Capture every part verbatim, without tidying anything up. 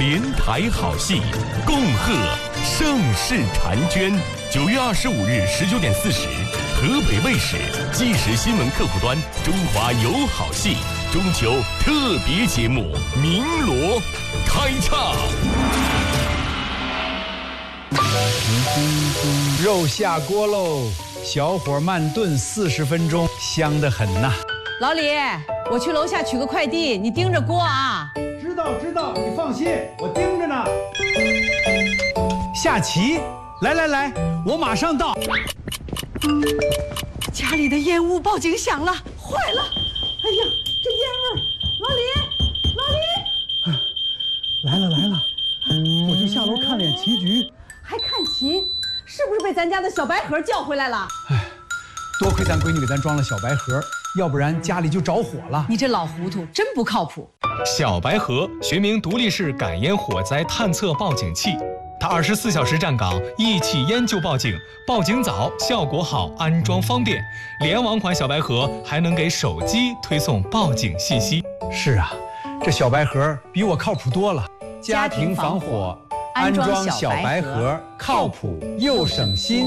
连台好戏，恭贺盛世婵娟。九月二十五日十九点四十，河北卫视即时新闻客户端中华有好戏中秋特别节目《鸣锣》开唱。 肉下锅喽，小火慢炖四十分钟，香得很呐。 老李，我去楼下取个快递，你盯着锅啊。 知道知道，你放心，我盯着呢。下棋，来来来，我马上到。 家里的烟雾报警响了，坏了！哎呀，这烟味儿！老李，老李，来了来了，我就下楼看脸棋局。 还看棋？是不是被咱家的小白盒叫回来了？ 哎，多亏咱闺女给咱装了小白盒，要不然家里就着火了。 你这老糊涂，真不靠谱。 小白盒学名独立式感烟火灾探测报警器，它二十四小时站岗，一起烟就报警，报警早，效果好，安装方便。联网款小白盒还能给手机推送报警信息。 是啊，这小白盒比我靠谱多了。家庭防火，安装小白盒，靠谱又省心。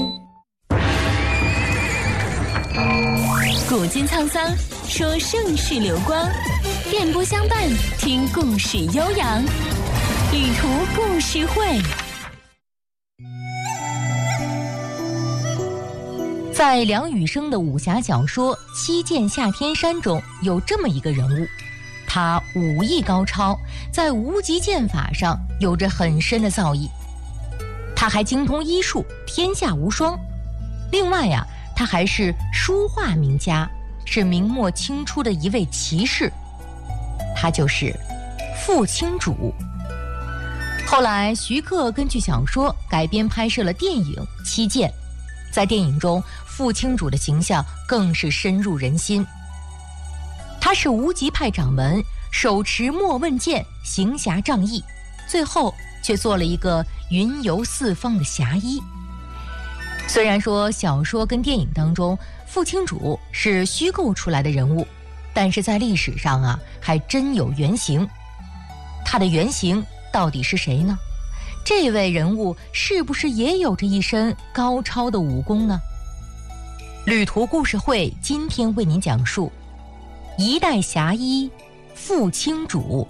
古今沧桑，说盛世流光，电波相伴，听故事悠扬。旅途故事会。在梁羽生的武侠小说《七剑下天山》中，有这么一个人物，他武艺高超，在无极剑法上有着很深的造诣。他还精通医术，天下无双。另外呀、啊，他还是书画名家，是明末清初的一位奇士，他就是傅青主。后来徐克根据小说改编拍摄了电影《七剑》，在电影中傅青主的形象更是深入人心。他是无极派掌门，手持莫问剑，行侠仗义，最后却做了一个云游四方的侠医。虽然说小说跟电影当中傅青主是虚构出来的人物，但是在历史上啊，还真有原型。他的原型到底是谁呢？这位人物是不是也有着一身高超的武功呢？旅途故事会今天为您讲述一代侠医傅青主。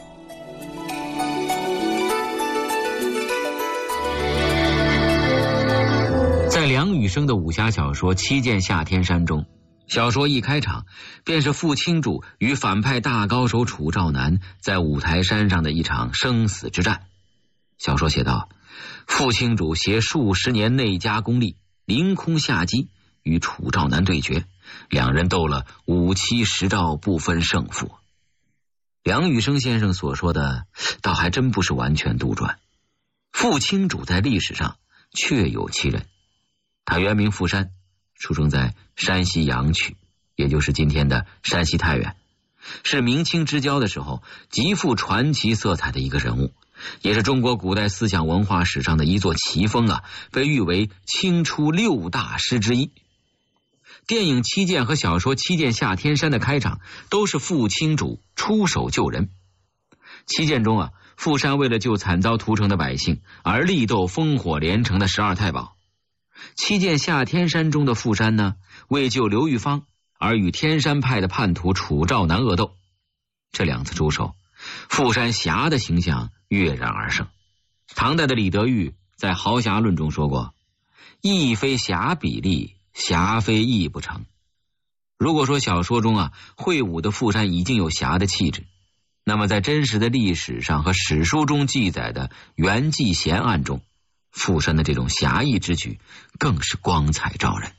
在梁羽生的武侠小说《七剑下天山》中，小说一开场便是傅青主与反派大高手楚兆南在五台山上的一场生死之战。小说写道，傅青主携数十年内家功力，凌空下击，与楚兆南对决，两人斗了五七十招，不分胜负。梁羽生先生所说的倒还真不是完全杜撰，傅青主在历史上确有其人。他原名傅山，出生在山西阳曲，也就是今天的山西太原，是明清之交的时候极富传奇色彩的一个人物，也是中国古代思想文化史上的一座奇峰啊，被誉为清初六大师之一。电影《七剑》和小说《七剑下天山》的开场都是傅青主出手救人。七剑中啊，傅山为了救惨遭屠城的百姓而力斗烽火连城的十二太保。七剑下天山中的傅山呢，为救刘玉芳而与天山派的叛徒楚兆南恶斗。这两次出手，傅山侠的形象跃然而生。唐代的李德裕在《豪侠论》中说过，义非侠比例，侠非义不成。如果说小说中啊，会武的傅山已经有侠的气质，那么在真实的历史上和史书中记载的袁继贤案中，傅山的这种侠义之举更是光彩照人。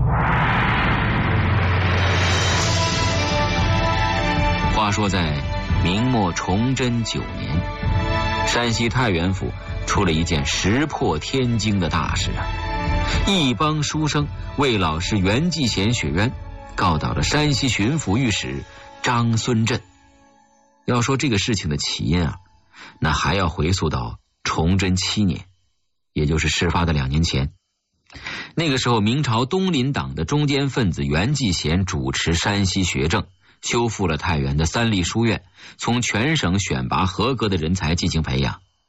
话说在明末崇祯九年，山西太原府出了一件石破天惊的大事啊！一帮书生为老师袁继贤雪冤，告倒了山西巡抚御史张孙振。要说这个事情的起因啊，那还要回溯到崇祯七年，也就是事发的两年前。那个时候，明朝东林党的中坚分子袁继贤主持山西学政，修复了太原的三立书院，从全省选拔合格的人才进行培养。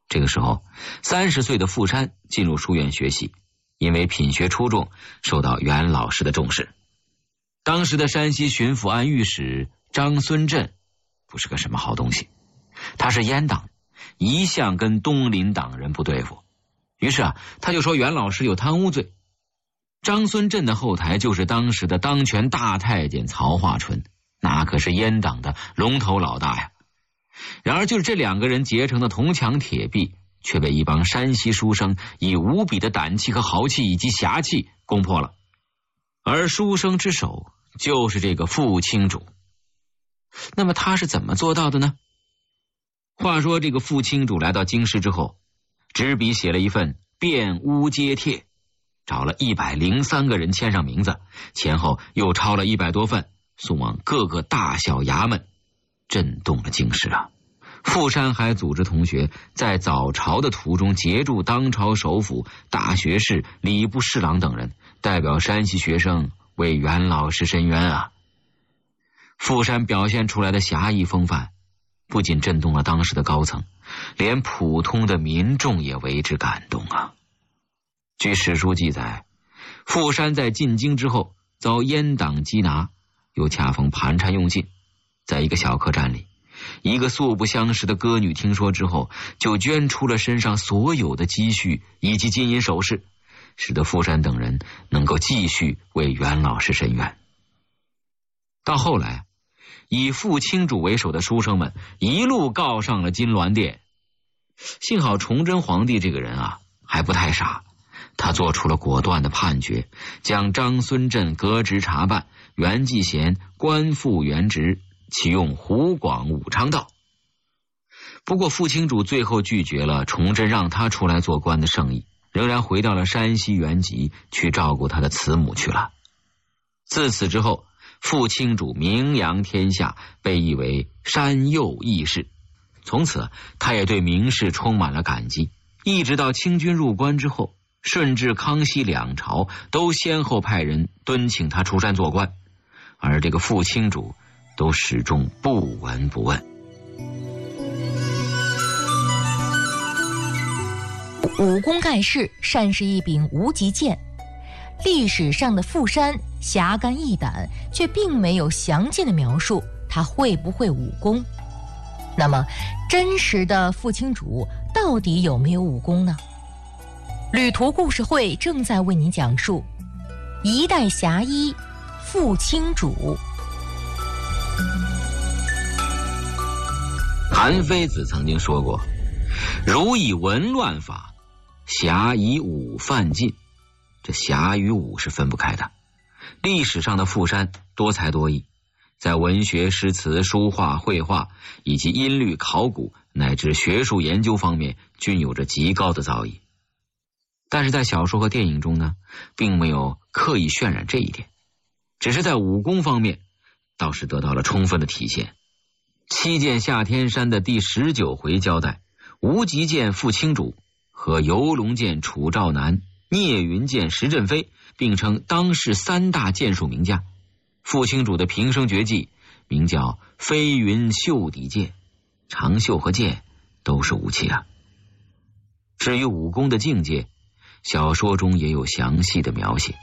这个时候，三十岁的傅山进入书院学习，因为品学出众，受到袁老师的重视。当时的山西巡抚按御史张孙振不是个什么好东西，他是阉党，一向跟东林党人不对付。于是啊，他就说袁老师有贪污罪。张孙振的后台就是当时的当权大太监曹化淳，那可是阉党的龙头老大呀。然而就是这两个人结成的铜墙铁壁，却被一帮山西书生以无比的胆气和豪气以及侠气攻破了。而书生之首就是这个傅青主。那么他是怎么做到的呢？话说这个傅青主来到京师之后，执笔写了一份辩诬揭帖，找了一百零三个人签上名字，前后又抄了一百多份，送往各个大小衙门，震动了京师啊。傅山还组织同学在早朝的途中截住当朝首辅、大学士、礼部侍郎等人，代表山西学生为袁老师申冤啊。傅山表现出来的侠义风范，不仅震动了当时的高层，连普通的民众也为之感动啊。据史书记载，傅山在进京之后遭阉党缉拿，又恰逢盘缠用尽，在一个小客栈里，一个素不相识的歌女听说之后，就捐出了身上所有的积蓄以及金银首饰，使得傅山等人能够继续为袁老师申冤。到后来，以傅青主为首的书生们一路告上了金銮殿。幸好崇祯皇帝这个人啊还不太傻，他做出了果断的判决，将张孙振革职查办，袁继贤官复原职，启用湖广武昌道。不过傅青主最后拒绝了崇祯让他出来做官的圣意，仍然回到了山西原籍去照顾他的慈母去了。自此之后，傅青主名扬天下，被誉为山右义士。从此他也对名士充满了感激，一直到清军入关之后，顺治、康熙两朝都先后派人敦请他出山做官，而这个傅青主都始终不闻不问。 武功盖世，善使一柄无极剑。历史上的傅山侠肝义胆，却并没有详尽的描述他会不会武功。那么真实的傅青主到底有没有武功呢？旅途故事会正在为您讲述一代侠医傅青主。 韩非子曾经说过，儒以文乱法，侠以武犯禁。这侠与武是分不开的。历史上的傅山多才多艺，在文学、诗词、书画、绘画以及音律、考古乃至学术研究方面均有着极高的造诣。但是在小说和电影中呢，并没有刻意渲染这一点，只是在武功方面倒是得到了充分的体现。七剑下天山的第十九回交代，无极剑傅青主和游龙剑楚兆南、聂云剑石振飞并称当世三大剑术名家。傅青主的平生绝技名叫飞云袖底剑，长袖和剑都是武器啊。至于武功的境界，小说中也有详细的描写。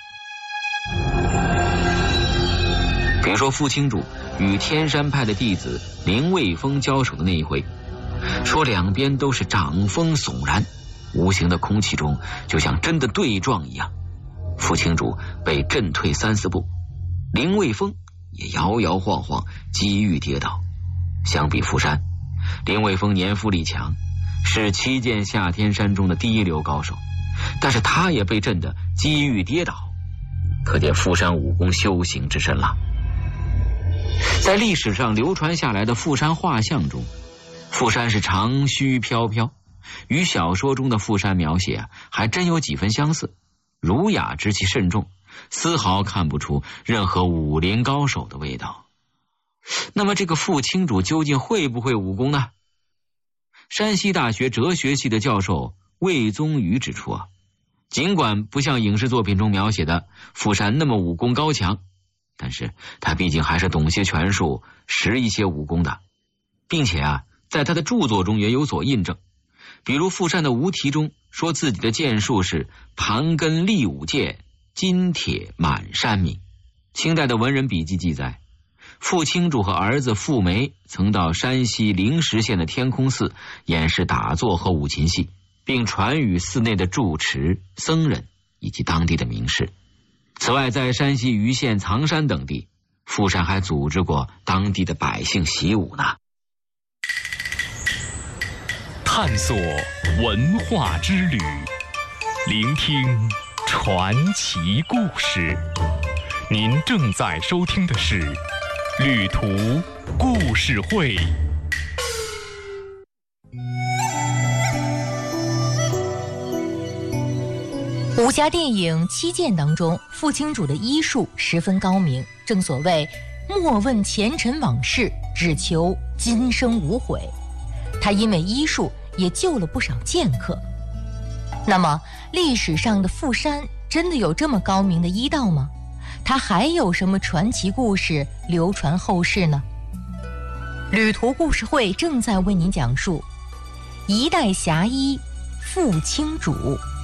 比如说傅青主与天山派的弟子林卫峰交手的那一回，说两边都是掌风悚然，无形的空气中就像真的对撞一样。傅青主被震退三四步，林卫峰也摇摇晃晃，机遇跌倒。相比傅山，林卫峰年富力强，是七剑下天山中的第一流高手，但是他也被震得机遇跌倒，可见傅山武功修行之深了。在历史上流传下来的傅山画像中，傅山是长须飘飘，与小说中的傅山描写啊，还真有几分相似，儒雅之气甚重，丝毫看不出任何武林高手的味道。那么这个傅青主究竟会不会武功呢？山西大学哲学系的教授魏宗宇指出啊，尽管不像影视作品中描写的傅山那么武功高强，但是他毕竟还是懂些拳术，识一些武功的，并且啊，在他的著作中也有所印证。 比如傅山的无题中说自己的剑术是盘根立五剑，金铁满山明。清代的文人笔记记载，傅青主和儿子傅梅曾到山西灵石县的天空寺演示打坐和五禽戏，并传与寺内的住持、僧人以及当地的名士。此外，在山西盂县、藏山等地，傅山还组织过当地的百姓习武呢。 探索文化之旅，聆听传奇故事。您正在收听的是《旅途故事会》。 武侠电影《七剑》当中，傅青主的医术十分高明，正所谓莫问前尘往事，只求今生无悔。他因为医术也救了不少剑客。那么历史上的傅山真的有这么高明的医道吗？他还有什么传奇故事流传后世呢？旅途故事会正在为您讲述一代侠医傅青主。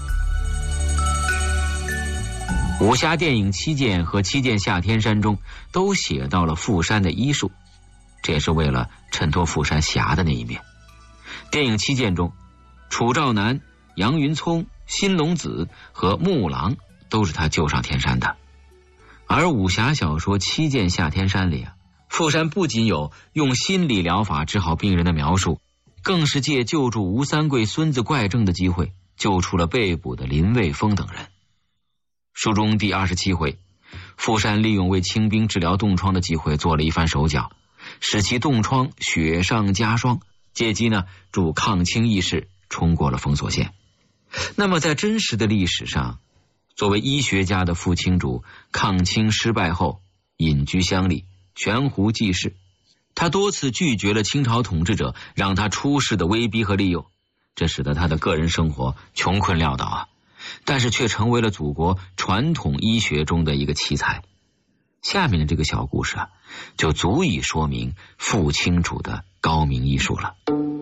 武侠电影《七剑》和《七剑下天山》中都写到了傅山的医术，这也是为了衬托傅山侠的那一面。电影《七剑》中，楚兆南、杨云聪、辛龙子和木狼都是他救上天山的。而武侠小说《七剑下天山》里啊，傅山不仅有用心理疗法治好病人的描述，更是借救助吴三桂孙子怪症的机会，救出了被捕的林卫峰等人。书中第二十七回，傅山利用为清兵治疗冻疮的机会做了一番手脚，使其冻疮雪上加霜，借机呢助抗清义士冲过了封锁线。那么在真实的历史上，作为医学家的傅青主抗清失败后隐居乡里，悬壶济世。他多次拒绝了清朝统治者让他出仕的威逼和利诱，这使得他的个人生活穷困潦倒啊，但是却成为了祖国传统医学中的一个奇才。下面的这个小故事啊，就足以说明傅青主的高明医术了。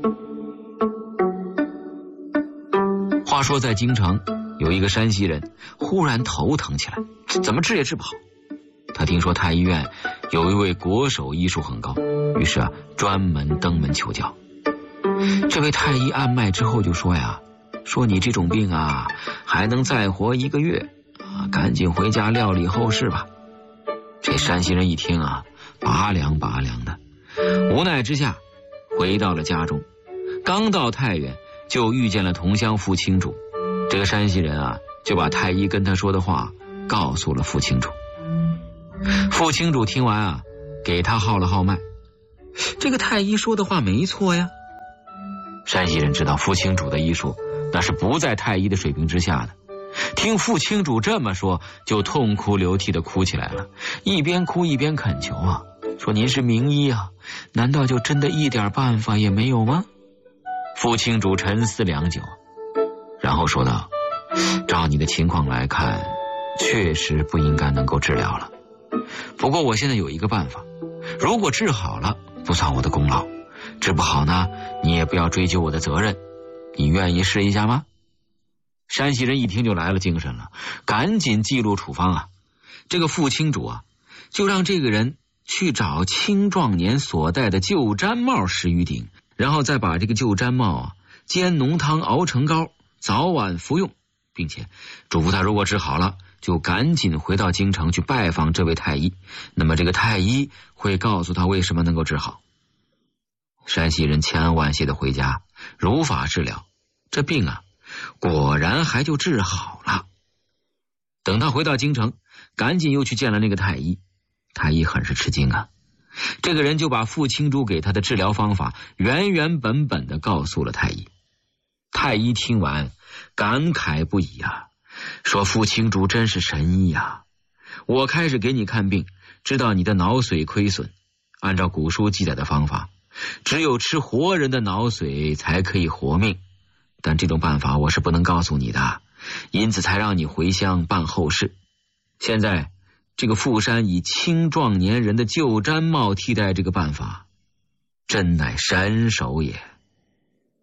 话说在京城有一个山西人忽然头疼起来，怎么治也治不好。他听说太医院有一位国手医术很高，于是啊专门登门求教。这位太医按脉之后就说呀，说你这种病啊还能再活一个月啊，赶紧回家料理后事吧。这山西人一听啊，拔凉拔凉的，无奈之下回到了家中。刚到太原就遇见了同乡傅青主，这个山西人啊就把太医跟他说的话告诉了傅青主。傅青主听完啊，给他号了号脉，这个太医说的话没错呀。山西人知道傅青主的医术那是不在太医的水平之下的，听傅青主这么说，就痛哭流涕的哭起来了，一边哭一边恳求啊，说您是名医啊，难道就真的一点办法也没有吗？傅青主沉思良久，然后说道，照你的情况来看，确实不应该能够治疗了。不过我现在有一个办法，如果治好了不算我的功劳，治不好呢你也不要追究我的责任，你愿意试一下吗？山西人一听就来了精神了，赶紧记录处方啊。这个傅青主啊，就让这个人去找青壮年所戴的旧毡帽十余顶，然后再把这个旧毡帽啊煎浓汤熬成膏，早晚服用，并且嘱咐他如果治好了就赶紧回到京城去拜访这位太医，那么这个太医会告诉他为什么能够治好。山西人千恩万谢的回家，如法治疗，这病啊果然还就治好了。等他回到京城，赶紧又去见了那个太医。太医很是吃惊啊，这个人就把傅青主给他的治疗方法原原本本的告诉了太医。太医听完感慨不已啊，说傅青主真是神医啊！我开始给你看病，知道你的脑髓亏损，按照古书记载的方法，只有吃活人的脑髓才可以活命，但这种办法我是不能告诉你的，因此才让你回乡办后事。现在这个傅山以青壮年人的旧毡帽替代这个办法，真乃神手也。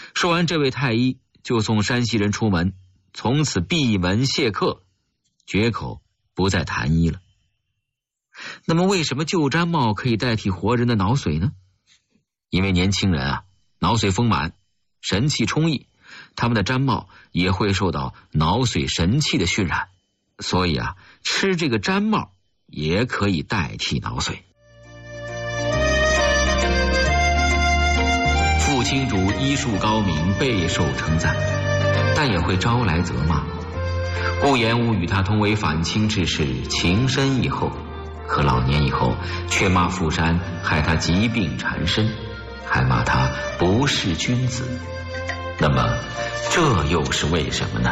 说完这位太医，就送山西人出门，从此闭门谢客，绝口不再谈医了。那么为什么旧毡帽可以代替活人的脑髓呢？因为年轻人啊，脑髓丰满，神气充溢，他们的毡帽也会受到脑髓神气的熏染，所以啊，吃这个毡帽也可以代替脑髓。傅青竹医术高明，备受称赞，但也会招来责骂。顾炎武与他同为反清志士，情深义厚，可老年以后却骂傅山害他疾病缠身，还骂他不是君子。那么这又是为什么呢？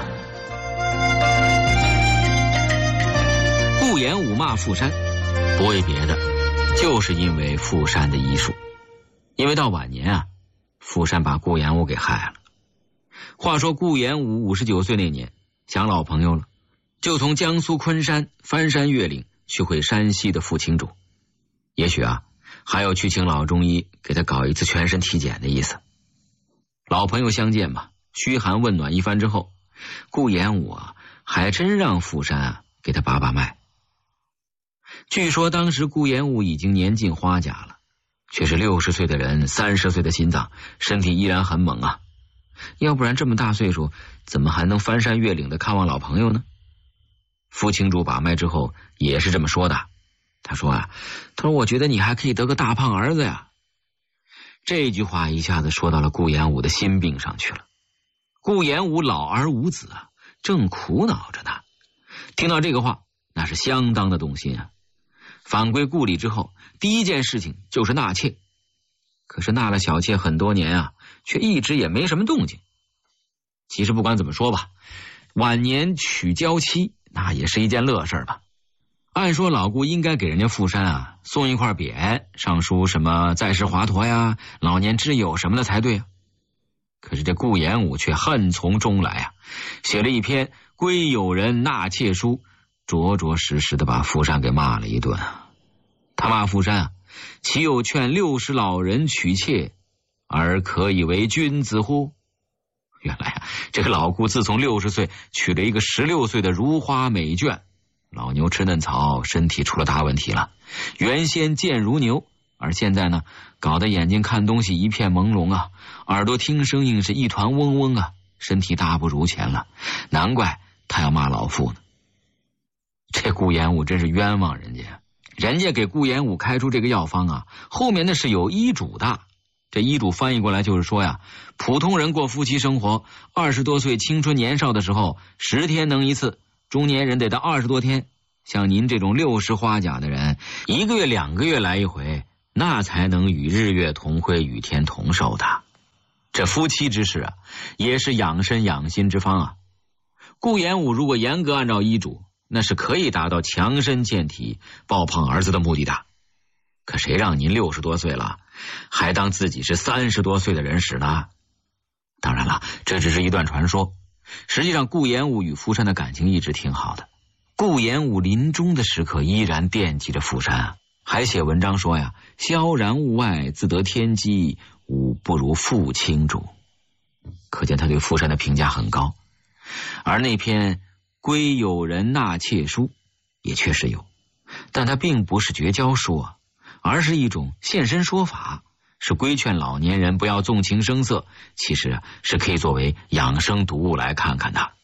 顾炎武骂傅山不为别的，就是因为傅山的医术。因为到晚年啊，傅山把顾炎武给害了。话说顾炎武五十九岁那年，想老朋友了，就从江苏昆山翻山越岭去会山西的傅青主，也许啊，还要去请老中医给他搞一次全身体检的意思。老朋友相见嘛，嘘寒问暖一番之后，顾炎武啊，还真让傅山啊给他把把脉。据说当时顾炎武已经年近花甲了，却是六十岁的人，三十岁的心脏，身体依然很猛啊。要不然这么大岁数，怎么还能翻山越岭的看望老朋友呢？傅青主把脉之后也是这么说的，他说啊，他说我觉得你还可以得个大胖儿子呀。这句话一下子说到了顾炎武的心病上去了。顾炎武老而无子啊，正苦恼着呢。听到这个话，那是相当的动心啊。返归故里之后，第一件事情就是纳妾。可是纳了小妾很多年啊，却一直也没什么动静。其实不管怎么说吧，晚年娶娇妻那也是一件乐事吧。按说老顾应该给人家傅山啊送一块匾，上书什么在世华佗呀、老年之友什么的才对啊。可是这顾炎武却恨从中来啊，写了一篇归友人纳妾书，着着实实的把傅山给骂了一顿啊。他骂傅山啊，岂有劝六十老人娶妾而可以为君子乎？原来啊，这个老顾自从六十岁娶了一个十六岁的如花美眷，老牛吃嫩草，身体出了大问题了。原先健如牛，而现在呢，搞得眼睛看东西一片朦胧啊，耳朵听声音是一团嗡嗡啊，身体大不如前了。难怪他要骂老妇呢。这顾炎武真是冤枉人家，人家给顾炎武开出这个药方啊，后面那是有医嘱的。这医嘱翻译过来就是说呀，普通人过夫妻生活，二十多岁青春年少的时候，十天能一次；中年人得到二十多天。像您这种六十花甲的人，一个月两个月来一回，那才能与日月同辉，与天同寿的。这夫妻之事啊，也是养身养心之方啊。顾炎武如果严格按照医嘱，那是可以达到强身健体、抱胖儿子的目的的。可谁让您六十多岁了，还当自己是三十多岁的人使呢？当然了，这只是一段传说。实际上，顾炎武与傅山的感情一直挺好的。顾炎武临终的时刻依然惦记着傅山啊，还写文章说呀：“萧然物外，自得天机，吾不如傅青主。”可见他对傅山的评价很高。而那篇归友人纳妾书也确实有，但它并不是绝交书啊，而是一种现身说法，是规劝老年人不要纵情声色，其实啊是可以作为养生读物来看看的。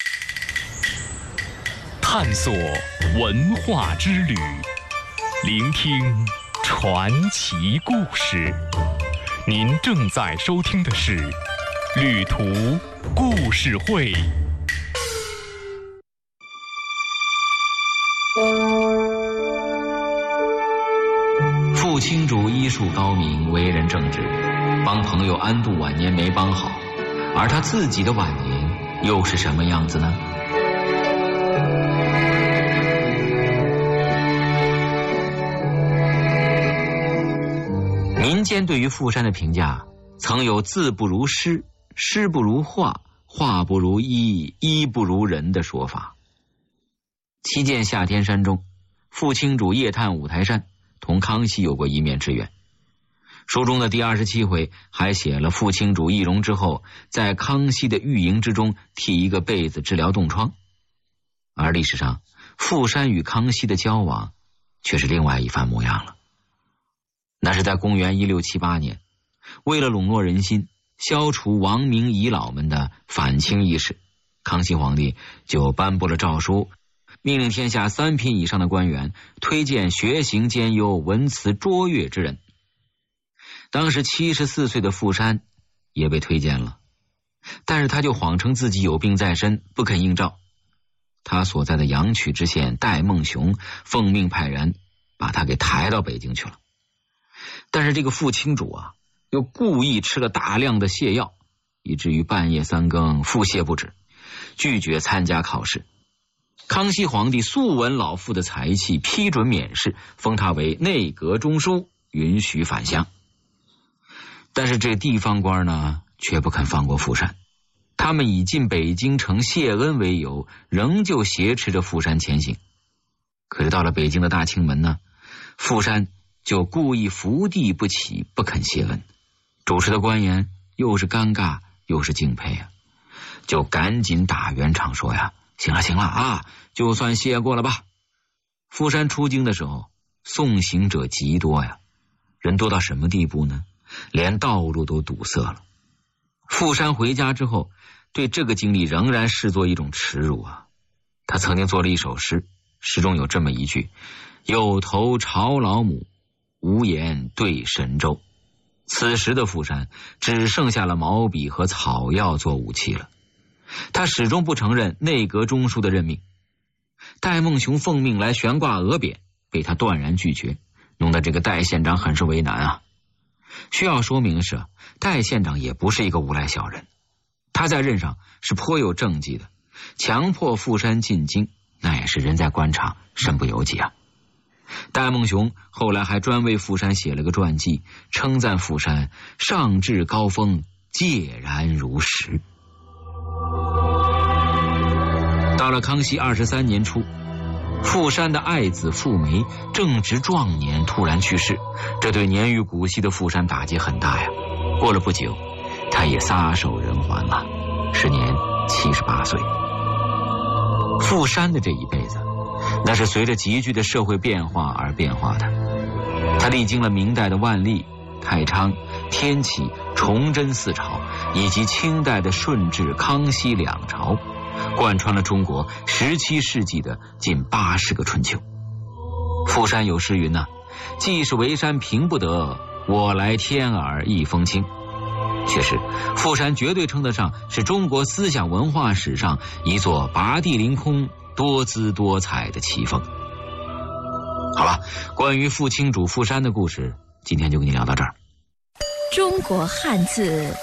探索文化之旅，聆听传奇故事。您正在收听的是《旅途故事会》。 傅青主医术高明，为人正直，帮朋友安度晚年没帮好，而他自己的晚年又是什么样子呢？民间对于傅山的评价曾有字不如诗，诗不如画，画不如医，医不如人的说法。七剑下天山中，傅青主夜探五台山，同康熙有过一面之缘。 书中的第二十七回还写了傅青主易容之后，在康熙的御营之中替一个被子治疗冻疮。而历史上，傅山与康熙的交往却是另外一番模样了。那是在公元一六七八年，为了笼络人心，消除亡明遗老们的反清意识，康熙皇帝就颁布了诏书，命令天下三品以上的官员推荐学行兼优、文辞卓越之人。当时七十四岁的傅山也被推荐了，但是他就谎称自己有病在身，不肯应召。他所在的阳曲知县戴梦雄奉命派人把他给抬到北京去了。但是这个傅青主啊，又故意吃了大量的泻药，以至于半夜三更腹泻不止，拒绝参加考试。康熙皇帝素闻老傅的才气，批准免试，封他为内阁中书，允许返乡。但是这地方官呢，却不肯放过傅山，他们以进北京城谢恩为由，仍旧挟持着傅山前行。可是到了北京的大清门呢，傅山就故意伏地不起，不肯谢恩。主持的官员又是尴尬又是敬佩啊，就赶紧打圆场说呀，行了行了啊，就算谢过了吧。傅山出京的时候，送行者极多呀，人多到什么地步呢？连道路都堵塞了。傅山回家之后，对这个经历仍然视作一种耻辱啊。他曾经做了一首诗，诗中有这么一句：有头朝老母，无言对神州。此时的傅山只剩下了毛笔和草药做武器了。他始终不承认内阁中书的任命。戴梦雄奉命来悬挂额匾，被他断然拒绝，弄得这个戴县长很是为难啊。需要说明的是，戴县长也不是一个无赖小人，他在任上是颇有政绩的，强迫傅山进京，那也是人在官场身不由己啊。戴梦雄后来还专为傅山写了个传记，称赞傅山上至高峰，介然如石。到了康熙二十三年初，傅山的爱子傅梅正值壮年突然去世，这对年逾古稀的傅山打击很大呀。过了不久，他也撒手人寰了，时年七十八岁。傅山的这一辈子，那是随着急剧的社会变化而变化的。他历经了明代的万历、太昌、天启、崇祯四朝，以及清代的顺治、康熙两朝，贯穿了中国十七世纪的近八十个春秋。傅山有诗云呐、啊：“既是围山平不得，我来天耳一风清。”确实，傅山绝对称得上是中国思想文化史上一座拔地凌空、多姿多彩的奇峰。好了，关于傅青主傅山的故事，今天就跟你聊到这儿。 中国汉字